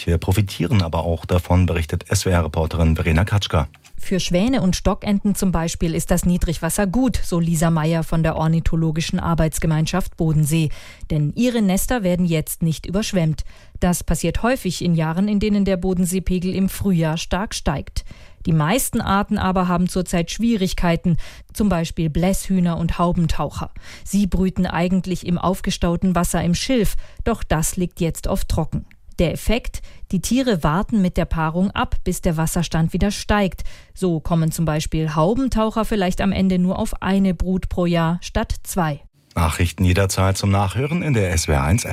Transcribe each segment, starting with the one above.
Manche profitieren aber auch davon, berichtet SWR-Reporterin Verena Katschka. Für Schwäne und Stockenten zum Beispiel ist das Niedrigwasser gut, so Lisa Meyer von der Ornithologischen Arbeitsgemeinschaft Bodensee. Denn ihre Nester werden jetzt nicht überschwemmt. Das passiert häufig in Jahren, in denen der Bodenseepegel im Frühjahr stark steigt. Die meisten Arten aber haben zurzeit Schwierigkeiten, zum Beispiel Blässhühner und Haubentaucher. Sie brüten eigentlich im aufgestauten Wasser im Schilf, doch das liegt jetzt oft trocken. Der Effekt: Die Tiere warten mit der Paarung ab, bis der Wasserstand wieder steigt. So kommen zum Beispiel Haubentaucher vielleicht am Ende nur auf eine Brut pro Jahr statt 2. Nachrichten jederzeit zum Nachhören in der SWR1-App.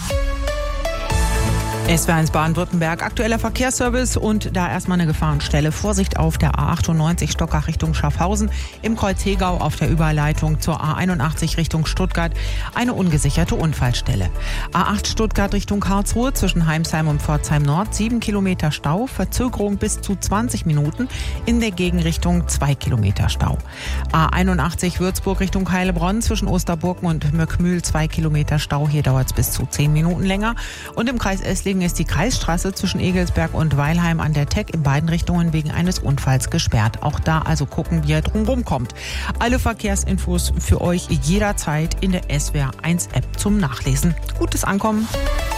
SWR1 Baden-Württemberg, aktueller Verkehrsservice und da erstmal eine Gefahrenstelle. Vorsicht auf der A98 Stockach Richtung Schaffhausen, im Kreuz Hegau auf der Überleitung zur A81 Richtung Stuttgart eine ungesicherte Unfallstelle. A8 Stuttgart Richtung Karlsruhe zwischen Heimsheim und Pforzheim Nord 7 Kilometer Stau, Verzögerung bis zu 20 Minuten, in der Gegenrichtung 2 Kilometer Stau. A81 Würzburg Richtung Heilbronn zwischen Osterburgen und Möckmühl 2 Kilometer Stau, hier dauert es bis zu 10 Minuten länger. Und im Kreis Esslingen ist die Kreisstraße zwischen Egelsberg und Weilheim an der Teck in beiden Richtungen wegen eines Unfalls gesperrt. Auch da also gucken, wie ihr drumherum kommt. Alle Verkehrsinfos für euch jederzeit in der SWR1-App zum Nachlesen. Gutes Ankommen!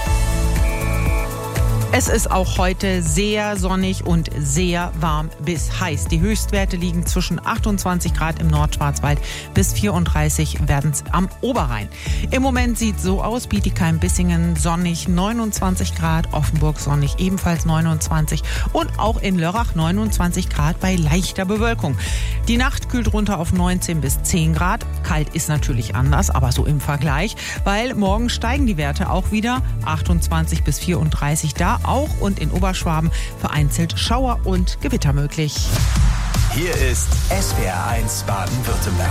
Es ist auch heute sehr sonnig und sehr warm bis heiß. Die Höchstwerte liegen zwischen 28 Grad im Nordschwarzwald bis 34 werden es am Oberrhein. Im Moment sieht so aus: Bietigheim-Bissingen sonnig 29 Grad, Offenburg sonnig ebenfalls 29 und auch in Lörrach 29 Grad bei leichter Bewölkung. Die Nacht kühlt runter auf 19 bis 10 Grad. Kalt ist natürlich anders, aber so im Vergleich, weil morgen steigen die Werte auch wieder 28 bis 34 da. Auch und in Oberschwaben vereinzelt Schauer und Gewitter möglich. Hier ist SWR1 Baden-Württemberg.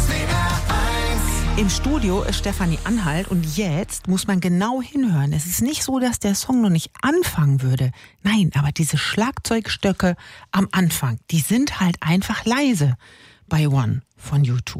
Im Studio ist Stefanie Anhalt und jetzt muss man genau hinhören. Es ist nicht so, dass der Song noch nicht anfangen würde. Nein, aber diese Schlagzeugstöcke am Anfang, die sind halt einfach leise bei One von U2.